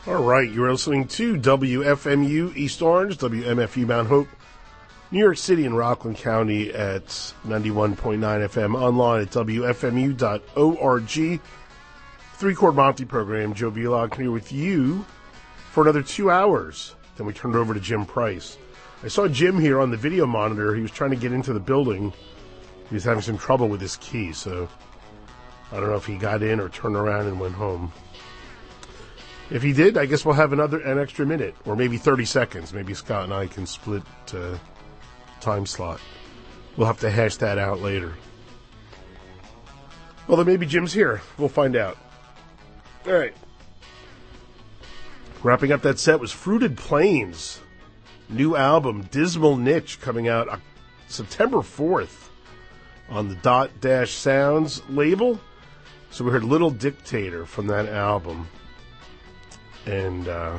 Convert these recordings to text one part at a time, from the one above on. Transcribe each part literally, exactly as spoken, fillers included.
All right, you're listening to W F M U East Orange, W M F U Mount Hope, New York City and Rockland County at ninety-one point nine F M, online at W F M U dot org. Three-Chord Monty program, Joe Vlog here with you for another two hours. Then we turned over to Jim Price. I saw Jim here on the video monitor. He was trying to get into the building. He was having some trouble with his key, so I don't know if he got in or turned around and went home. If he did, I guess we'll have another an extra minute, or maybe thirty seconds. Maybe Scott and I can split uh, time slot. We'll have to hash that out later. Well, then maybe Jim's here. We'll find out. All right. Wrapping up that set was Fruited Plains. New album, Dismal Niche, coming out September fourth on the Dot Dash Sounds label. So we heard Little Dictator from that album. And uh,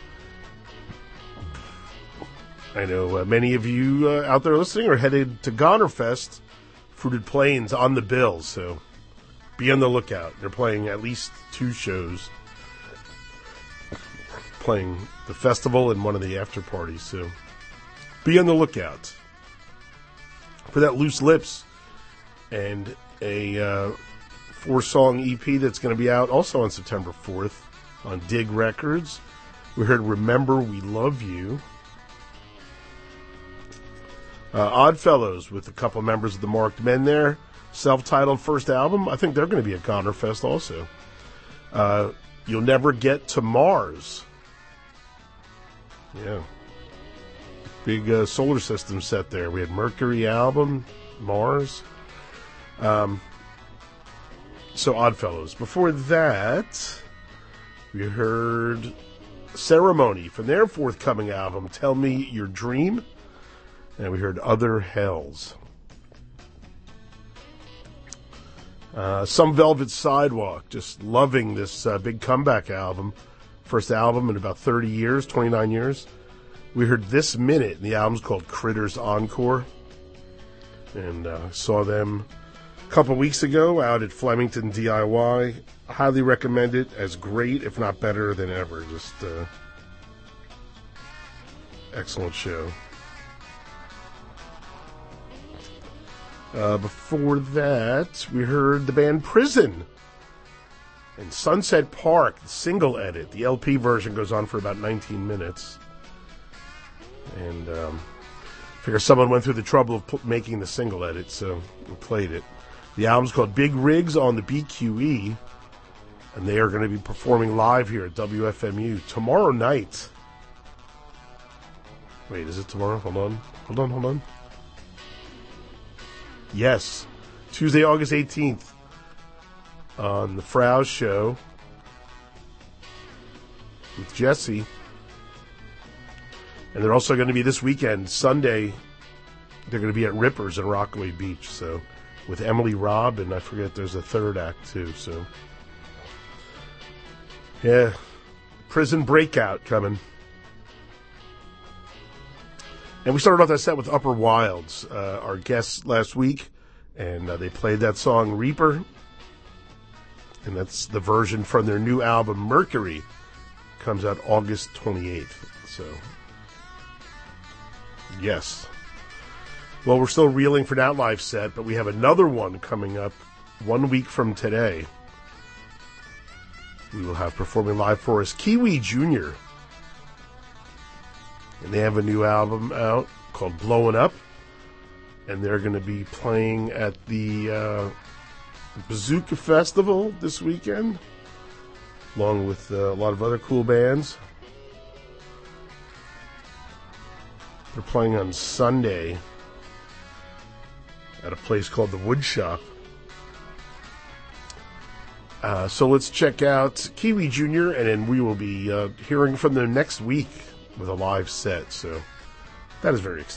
I know uh, many of you uh, out there listening are headed to Gonerfest, Fruited Plains on the bill, so be on the lookout. They're playing at least two shows, playing the festival and one of the after parties, so be on the lookout for that Loose Lips and a uh, four-song E P that's going to be out also on September fourth. On Dig Records. We heard Remember We Love You. Uh, Oddfellows with a couple members of the Marked Men there. Self-titled first album. I think they're going to be at Gonerfest also. Uh, You'll Never Get to Mars. Yeah. Big uh, solar system set there. We had Mercury album, Mars. Um, so Oddfellows. Before that, we heard Ceremony from their forthcoming album, Tell Me Your Dream. And we heard Other Hells. Uh, Some Velvet Sidewalk, just loving this uh, big comeback album. First album in about thirty years, twenty-nine years. We heard This Minute, and the album's called Critters Encore. And uh, saw them a couple weeks ago out at Flemington D I Y. Highly recommend it. As great, if not better than ever. Just uh, excellent show. Uh, before that, we heard the band Prison and Sunset Park, the single edit. The L P version goes on for about nineteen minutes. And um, I figure someone went through the trouble of p- making the single edit, so we played it. The album's called Big Rigs on the B Q E. And they are going to be performing live here at W F M U tomorrow night. Wait, is it tomorrow? Hold on. Hold on, hold on. Yes. Tuesday, August eighteenth on the Frow's Show with Jesse. And they're also going to be this weekend, Sunday, they're going to be at Rippers in Rockaway Beach. So with Emily Robb, and I forget there's a third act too, so... Yeah, Prison Breakout coming. And we started off that set with Upper Wilds, uh, our guests last week, and uh, they played that song Reaper, and that's the version from their new album Mercury. Comes out August twenty-eighth, so yes. Well, we're still reeling for that live set, but we have another one coming up one week from today. We will have performing live for us Kiwi Junior And they have a new album out called Blowing Up. And they're going to be playing at the uh, Bazooka Festival this weekend, along with uh, a lot of other cool bands. They're playing on Sunday at a place called the Wood Shop. Uh, so let's check out Kiwi Junior, and then we will be uh, hearing from them next week with a live set. So that is very exciting.